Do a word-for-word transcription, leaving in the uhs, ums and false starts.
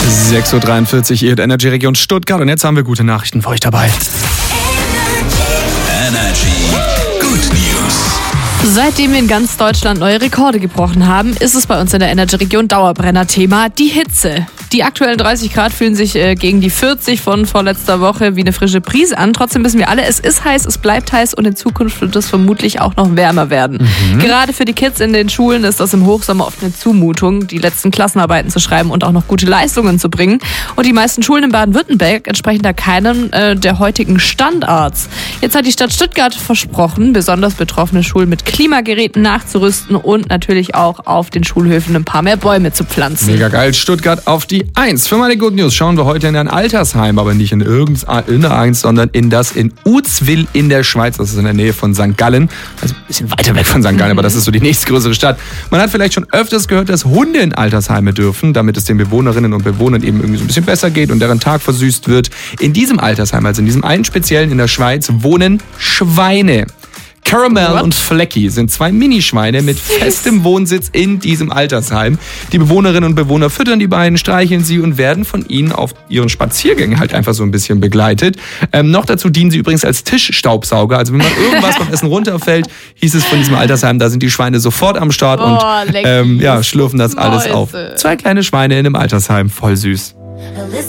sechs Uhr dreiundvierzig, ihr Energy Region Stuttgart. Und jetzt haben wir gute Nachrichten für euch dabei. Energy Good News. Seitdem wir in ganz Deutschland neue Rekorde gebrochen haben, ist es bei uns in der Energy-Region Dauerbrenner-Thema die Hitze. Die aktuellen dreißig Grad fühlen sich äh, gegen die vierzig von vorletzter Woche wie eine frische Brise an. Trotzdem wissen wir alle, es ist heiß, es bleibt heiß und in Zukunft wird es vermutlich auch noch wärmer werden. Mhm. Gerade für die Kids in den Schulen ist das im Hochsommer oft eine Zumutung, die letzten Klassenarbeiten zu schreiben und auch noch gute Leistungen zu bringen. Und die meisten Schulen in Baden-Württemberg entsprechen da keinem äh, der heutigen Standards. Jetzt hat die Stadt Stuttgart versprochen, besonders betroffene Schulen mit Klimageräten nachzurüsten und natürlich auch auf den Schulhöfen ein paar mehr Bäume zu ppflanzen. Mega geil, Stuttgart auf die eins. Für meine Good News schauen wir heute in ein Altersheim, aber nicht in irgendeins, sondern in das in Uzwil in der Schweiz. Das ist in der Nähe von Sankt Gallen. Also ein bisschen weiter weg von Sankt Gallen, mhm. aber das ist so die nächstgrößere Stadt. Man hat vielleicht schon öfters gehört, dass Hunde in Altersheime dürfen, damit es den Bewohnerinnen und Bewohnern eben irgendwie so ein bisschen besser geht und deren Tag versüßt wird. In diesem Altersheim, also in diesem einen speziellen in der Schweiz, wohnen Schweine. Caramel What? und Flecky sind zwei Minischweine mit festem Wohnsitz in diesem Altersheim. Die Bewohnerinnen und Bewohner füttern die beiden, streicheln sie und werden von ihnen auf ihren Spaziergängen halt einfach so ein bisschen begleitet. Ähm, noch dazu dienen sie übrigens als Tischstaubsauger. Also wenn mal irgendwas beim Essen runterfällt, hieß es von diesem Altersheim, da sind die Schweine sofort am Start und oh, ähm, ja, schlürfen das alles Mäuse. auf. Zwei kleine Schweine in einem Altersheim, voll süß.